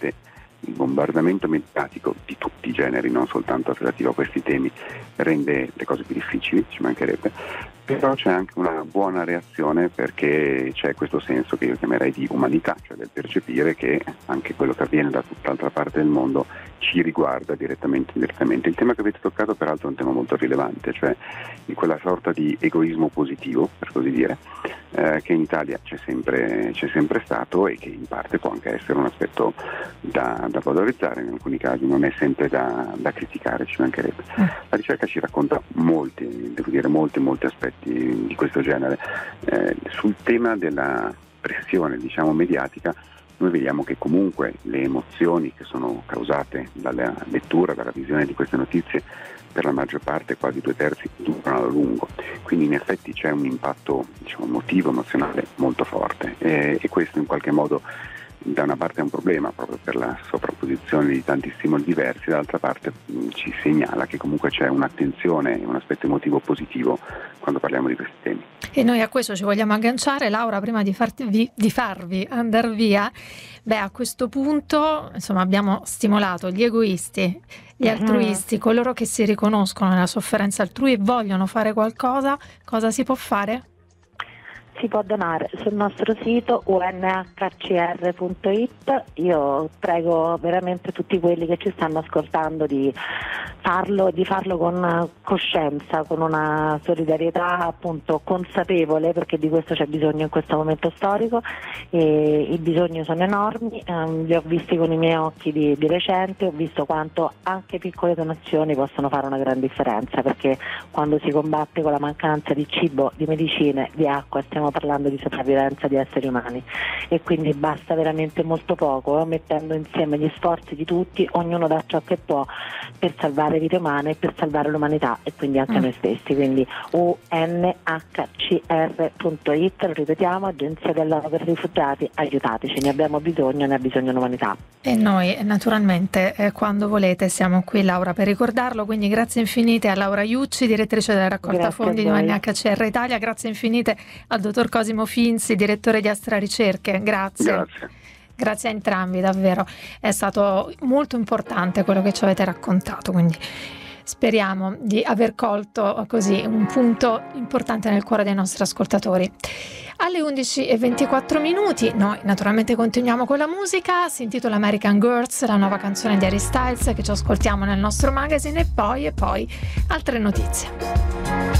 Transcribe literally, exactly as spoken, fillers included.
sicuramente il bombardamento mediatico di tutti i generi, non soltanto relativo a questi temi, rende le cose più difficili, ci mancherebbe, però c'è anche una buona reazione perché c'è questo senso che io chiamerei di umanità, cioè del percepire che anche quello che avviene da tutt'altra parte del mondo ci riguarda direttamente o indirettamente. Il tema che avete toccato peraltro è un tema molto rilevante, cioè di quella sorta di egoismo positivo, per così dire, eh, che in Italia c'è sempre, c'è sempre stato e che in parte può anche essere un aspetto da, da valorizzare, in alcuni casi non è sempre da, da criticare, ci mancherebbe. La ricerca ci racconta molti, devo dire molti, molti aspetti di questo genere. Eh, sul tema della pressione, diciamo, mediatica, noi vediamo che comunque le emozioni che sono causate dalla lettura, dalla visione di queste notizie, per la maggior parte, quasi due terzi, durano a lungo, quindi in effetti c'è un impatto, diciamo, emotivo, emozionale molto forte e, e questo in qualche modo da una parte è un problema proprio per la sovrapposizione di tanti stimoli diversi, dall'altra parte mh, ci segnala che comunque c'è un'attenzione, un aspetto emotivo positivo quando parliamo di questi temi. E noi a questo ci vogliamo agganciare. Laura, prima di, farvi, di farvi andare via, beh, a questo punto insomma abbiamo stimolato gli egoisti, gli altruisti, coloro che si riconoscono nella sofferenza altrui e vogliono fare qualcosa. Cosa si può fare? Si può donare sul nostro sito u n h c r punto i t. Io prego veramente tutti quelli che ci stanno ascoltando di farlo, di farlo con coscienza, con una solidarietà appunto consapevole, perché di questo c'è bisogno in questo momento storico e i bisogni sono enormi. Um, li ho visti con i miei occhi di, di recente, ho visto quanto anche piccole donazioni possono fare una gran differenza, perché quando si combatte con la mancanza di cibo, di medicine, di acqua, stiamo parlando di sopravvivenza di esseri umani e quindi basta veramente molto poco, eh, mettendo insieme gli sforzi di tutti, ognuno dà ciò che può per salvare vite umane e per salvare l'umanità e quindi anche mm. noi stessi. Quindi u n h c r punto i t, lo ripetiamo, Agenzia dell'ONU per i Rifugiati, aiutateci, ne abbiamo bisogno, ne ha bisogno l'umanità. E noi naturalmente eh, quando volete siamo qui, Laura, per ricordarlo, quindi grazie infinite a Laura Iucci, direttrice della raccolta Grazie fondi di U N H C R Italia, grazie infinite al dottor Cosimo Finzi, direttore di Astra Ricerche, grazie. Grazie. Grazie a entrambi, davvero è stato molto importante quello che ci avete raccontato, quindi speriamo di aver colto così un punto importante nel cuore dei nostri ascoltatori. Alle undici e ventiquattro minuti noi naturalmente continuiamo con la musica, si intitola American Girls, la nuova canzone di Harry Styles che ci ascoltiamo nel nostro magazine e poi e poi altre notizie.